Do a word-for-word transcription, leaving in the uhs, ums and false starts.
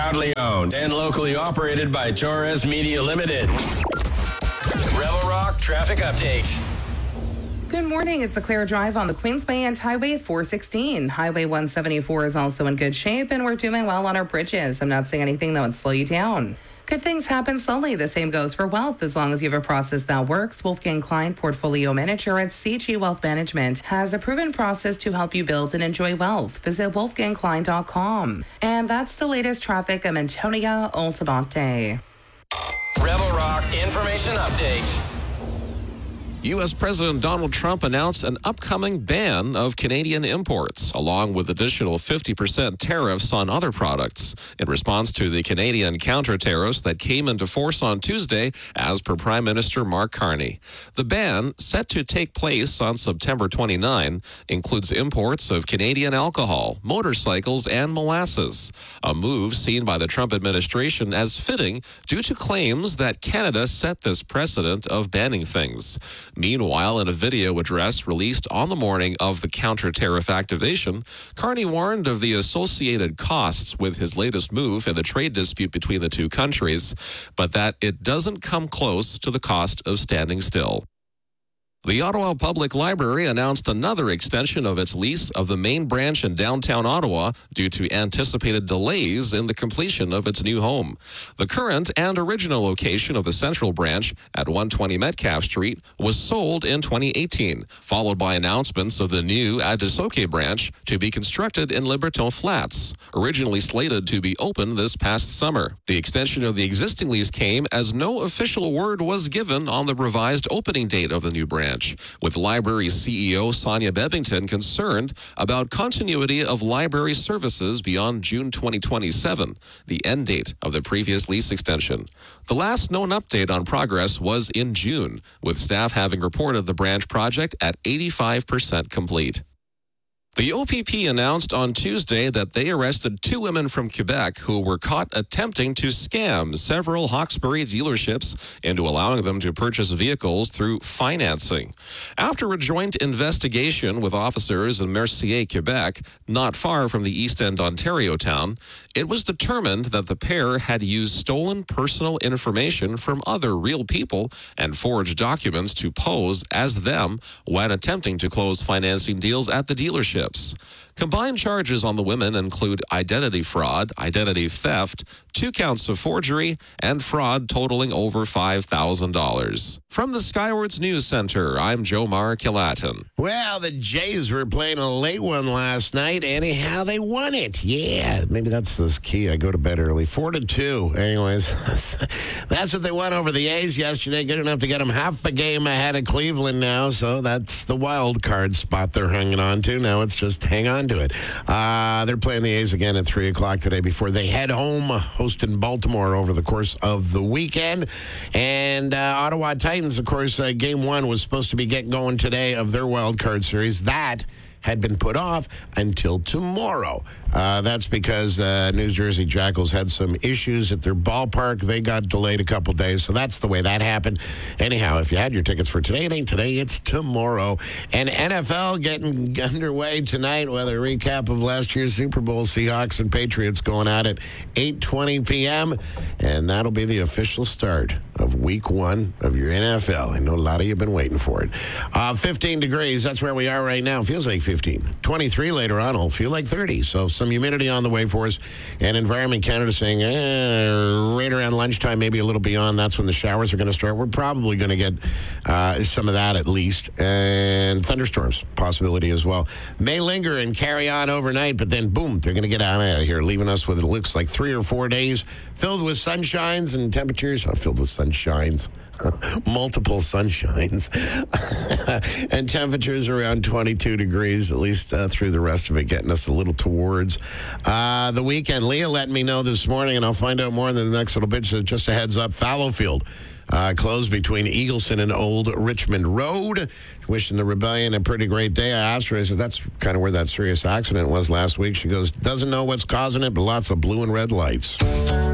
Proudly owned and locally operated by Torres Media Limited. Rebel Rock Traffic Update. Good morning. It's a clear drive on the Queensway and Highway four sixteen. Highway one seventy-four is also in good shape, and we're doing well on our bridges. I'm not seeing anything that would slow you down. Good things happen slowly. The same goes for wealth. As long as you have a process that works, Wolfgang Klein, Portfolio Manager at C G Wealth Management, has a proven process to help you build and enjoy wealth. Visit wolfgang klein dot com. And that's the latest traffic. I'm Antonia Altabate. Rebel Rock Information Update. U S. President Donald Trump announced an upcoming ban of Canadian imports, along with additional fifty percent tariffs on other products, in response to the Canadian counter-tariffs that came into force on Tuesday, as per Prime Minister Mark Carney. The ban, set to take place on September twenty-ninth, includes imports of Canadian alcohol, motorcycles, and molasses, a move seen by the Trump administration as fitting due to claims that Canada set this precedent of banning things. Meanwhile, in a video address released on the morning of the counter-tariff activation, Carney warned of the associated costs with his latest move in the trade dispute between the two countries, but that it doesn't come close to the cost of standing still. The Ottawa Public Library announced another extension of its lease of the main branch in downtown Ottawa due to anticipated delays in the completion of its new home. The current and original location of the central branch at one twenty Metcalfe Street was sold in twenty eighteen, followed by announcements of the new Adisoke branch to be constructed in Liberton Flats, originally slated to be open this past summer. The extension of the existing lease came as no official word was given on the revised opening date of the new branch, with library C E O Sonia Bebbington concerned about continuity of library services beyond June twenty twenty-seven, the end date of the previous lease extension. The last known update on progress was in June, with staff having reported the branch project at eighty-five percent complete. The O P P announced on Tuesday that they arrested two women from Quebec who were caught attempting to scam several Hawkesbury dealerships into allowing them to purchase vehicles through financing. After a joint investigation with officers in Mercier, Quebec, not far from the East End, Ontario town, it was determined that the pair had used stolen personal information from other real people and forged documents to pose as them when attempting to close financing deals at the dealership. Combined charges on the women include identity fraud, identity theft, two counts of forgery, and fraud totaling over five thousand dollars. From the Skywards News Center, I'm Jomar Kilatin. Well, the Jays were playing a late one last night. Anyhow, they won it. Yeah, maybe that's the key. I go to bed early. Four to two. Anyways, that's what they won over the A's yesterday. Good enough to get them half a game ahead of Cleveland now. So that's the wild card spot they're hanging on to. Now it's just hang on to it. Uh, they're playing the A's again at three o'clock today before they head home, hosting Baltimore over the course of the weekend. And uh, Ottawa Titans, of course, uh, game one was supposed to be getting going today of their wild card series. That had been put off until tomorrow. Uh, that's because uh, New Jersey Jackals had some issues at their ballpark. They got delayed a couple days, so that's the way that happened. Anyhow, if you had your tickets for today, it ain't today, it's tomorrow. And N F L getting underway tonight with a recap of last year's Super Bowl. Seahawks and Patriots going at it eight twenty p.m., and that'll be the official start of week one of your N F L. I know a lot of you have been waiting for it. Uh, fifteen degrees, that's where we are right now. Feels like fifteen. twenty-three later on, it'll feel like thirty. So some humidity on the way for us. And Environment Canada saying eh, right around lunchtime, maybe a little beyond, that's when the showers are going to start. We're probably going to get uh, some of that at least. And thunderstorms, possibility as well. May linger and carry on overnight, but then boom, they're going to get out of here, leaving us with, it looks like, three or four days filled with sunshines and temperatures. Oh, filled with sunshines. Multiple sunshines. And temperatures around twenty-two degrees, at least uh, through the rest of it, getting us a little towards uh, the weekend. Leah let me know this morning, and I'll find out more in the next little bit. So just a heads up, Fallowfield uh, closed between Eagleson and Old Richmond Road. Wishing the Rebellion a pretty great day. I asked her, I said, that's kind of where that serious accident was last week. She goes, doesn't know what's causing it, but lots of blue and red lights.